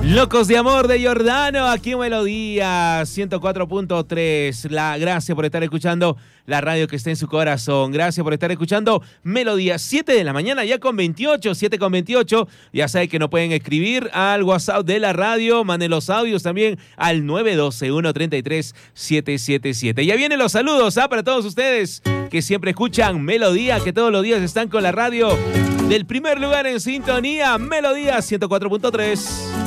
Locos de Amor de Giordano, aquí en Melodía 104.3. Gracias por estar escuchando la radio que está en su corazón. Gracias por estar escuchando Melodía. 7 de la mañana, ya con 28, 7 con 28. Ya saben que nos pueden escribir al WhatsApp de la radio. Manden los audios también al 912-133-777. Ya vienen los saludos para todos ustedes que siempre escuchan Melodía, que todos los días están con la radio del primer lugar en sintonía. Melodía 104.3.